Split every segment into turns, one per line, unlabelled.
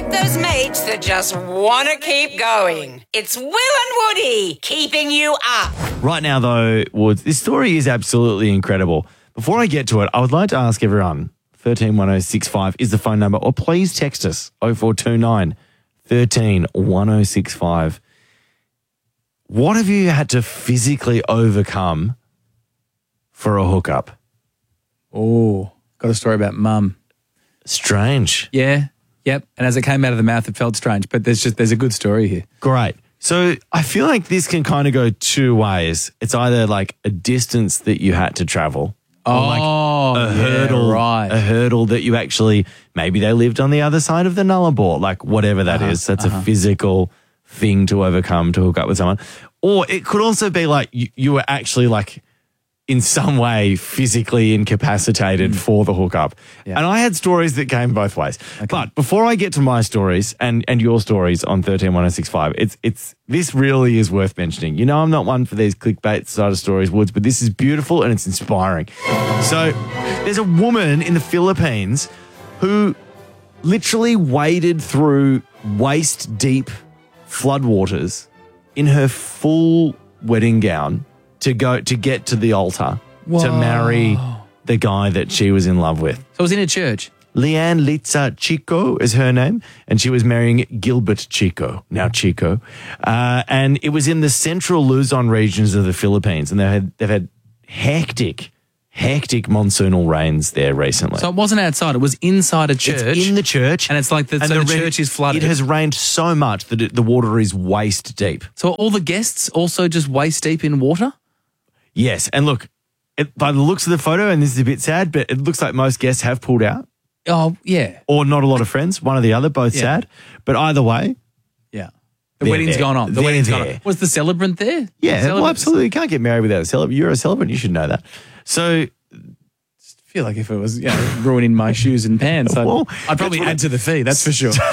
like those mates that just want to keep going. It's Will and Woody keeping you up.
Right now, though, Woods, this story is absolutely incredible. Before I get to it, I would like to ask everyone, 131065 is the phone number, or please text us 0429 131065. What have you had to physically overcome for a hookup?
Oh, got a story about mum.
Strange.
Yeah, yep. And as it came out of the mouth, it felt strange, but there's a good story here.
Great. So I feel like this can kind of go two ways. It's either like a distance that you had to travel, or like a hurdle,
right.
A hurdle that you actually, maybe they lived on the other side of the Nullarbor, like whatever that is. That's a physical thing to overcome to hook up with someone. Or it could also be like you were actually like in some way physically incapacitated for the hookup. Yeah. And I had stories that came both ways. Okay. But before I get to my stories and your stories on 131065, this really is worth mentioning. You know, I'm not one for these clickbait side of stories, Woods, but this is beautiful and it's inspiring. So there's a woman in the Philippines who literally waded through waist-deep floodwaters in her full wedding gown to get to the altar to marry the guy that she was in love with.
So it was in a church?
Leanne Litza Chico is her name, and she was marrying Gilbert Chico, now Chico. And it was in the central Luzon regions of the Philippines, and they've had hectic monsoonal rains there recently.
So it wasn't outside, it was inside a church.
It's in the church.
And it's like the church is flooded.
It has rained so much that the water is waist deep.
So all the guests also just waist deep in water?
Yes, and look, by the looks of the photo, and this is a bit sad, but it looks like most guests have pulled out.
Oh, yeah.
Or not a lot of friends, one or the other, both sad. But either way.
Yeah. The wedding's gone on. The wedding's gone on. Was the celebrant there?
Yeah, well, absolutely. You can't get married without a celebrant. You're a celebrant, you should know that. So
I feel like if it was ruining my shoes and pants, I'd probably add to the fee, that's for sure.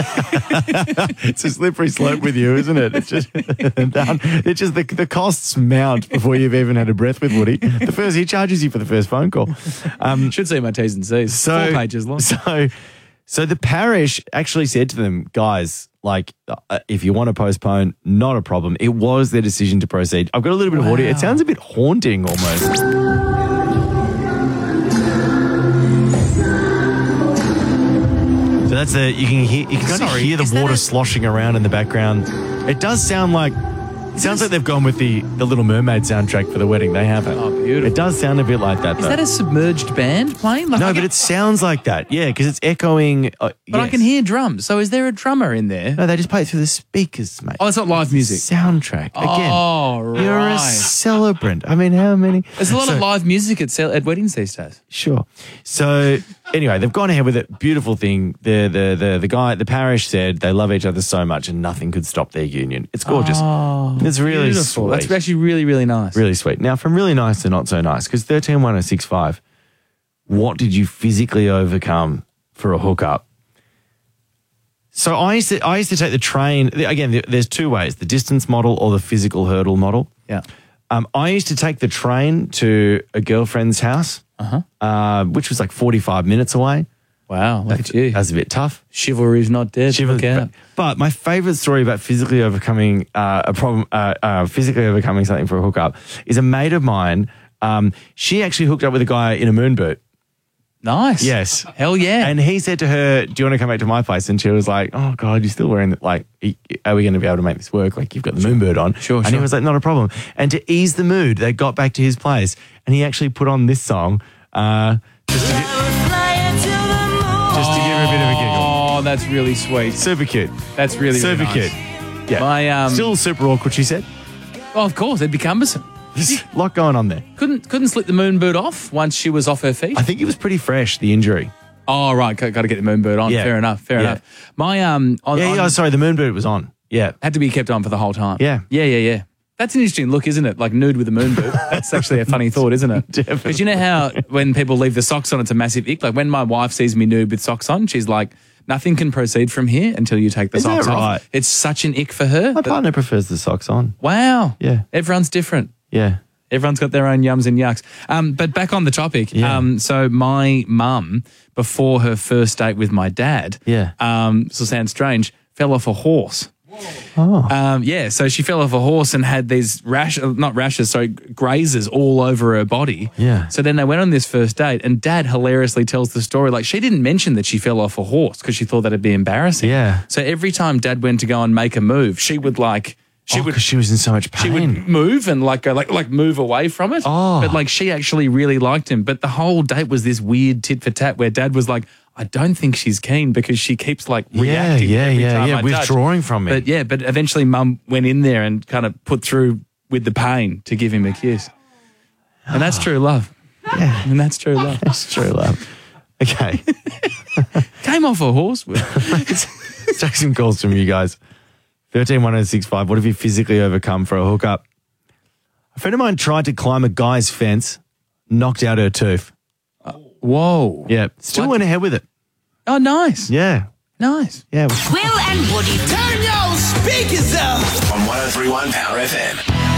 It's a slippery slope with you, isn't it? It's just the costs mount before you've even had a breath with Woody. He charges you for the first phone call.
Should see my T's and C's. 4 pages long.
So the parish actually said to them, guys, like, if you want to postpone, not a problem. It was their decision to proceed. I've got a little bit of audio. It sounds a bit haunting almost. So that's you can kind of hear the water sloshing around in the background. It does sound like they've gone with the Little Mermaid soundtrack for the wedding. They haven't.
Oh, beautiful.
It does sound a bit like that, though.
Is that a submerged band playing?
No, but it sounds like that. Yeah, because it's echoing.
But I can hear drums. So is there a drummer in there?
No, they just play it through the speakers, mate.
Oh, it's not live music.
Soundtrack. Again,
right.
You're a celebrant. I mean, how many?
There's a lot of live music at weddings these days.
Sure. So anyway, they've gone ahead with it. Beautiful thing. The parish said they love each other so much and nothing could stop their union. It's gorgeous.
Oh,
it's really
beautiful.
sweet.
That's actually really, really nice.
Really sweet. Now, from really nice to not so nice, because 131065, what did you physically overcome for a hookup? So I used to take the train. Again, there's two ways: the distance model or the physical hurdle model.
Yeah.
I used to take the train to a girlfriend's house, which was like 45 minutes away.
Wow, look at you.
That's a bit tough.
Chivalry's not dead. Look out.
But my favourite story about physically overcoming physically overcoming something for a hookup is a mate of mine. She actually hooked up with a guy in a moon boot.
Nice.
Yes.
Hell yeah.
And he said to her, do you want to come back to my place? And she was like, oh, God, you're still wearing it. Like, are we going to be able to make this work? Like, you've got the moon boot on.
Sure.
And he was like, not a problem. And to ease the mood, they got back to his place and he actually put on this song just to give her a bit of a giggle.
Oh, that's really sweet.
Super cute.
That's really,
super
really nice.
cute. Yeah. Still super awkward, she said.
Oh, of course. It'd be cumbersome.
There's a lot going on there.
Couldn't slip the moon boot off once she was off her feet?
I think it was pretty fresh, the injury.
Oh, right. Got to get the moon boot on.
Yeah.
Fair enough. My
sorry, the moon boot was on. Yeah.
Had to be kept on for the whole time.
Yeah.
Yeah. That's an interesting look, isn't it? Like nude with a moon boot. That's actually a funny thought, isn't it?
Definitely.
Because you know how when people leave the socks on, it's a massive ick? Like when my wife sees me nude with socks on, she's like, nothing can proceed from here until you take the socks
right?
off. It's such an ick for her.
My partner prefers the socks on.
Wow.
Yeah.
Everyone's different.
Yeah.
Everyone's got their own yums and yucks. But back on the topic.
Yeah.
So my mum, before her first date with my dad,
Yeah.
this will sound strange, fell off a horse.
Oh.
So she fell off a horse and had these grazes all over her body.
Yeah.
So then they went on this first date and Dad hilariously tells the story. Like, she didn't mention that she fell off a horse because she thought that'd be embarrassing.
Yeah.
So every time Dad went to go and make a move, she would
Because she was in so much pain.
she would move and like move away from it.
Oh.
But like she actually really liked him. But the whole date was this weird tit for tat where Dad was like, I don't think she's keen because she keeps like reacting every time I touch.
withdrawing from me.
But eventually Mum went in there and kind of put through with the pain to give him a kiss. And that's true love.
Yeah.
And that's true love.
That's true, love. Okay.
Came off a horse.
Let's take some calls from you guys. 131065. What have you physically overcome for a hookup? A friend of mine tried to climb a guy's fence, knocked out her tooth.
Whoa.
Yeah. Still went ahead with it.
Oh, nice.
Yeah.
Nice.
Yeah.
Will and Woody.
Turn your speakers up
On 103.1 Power FM.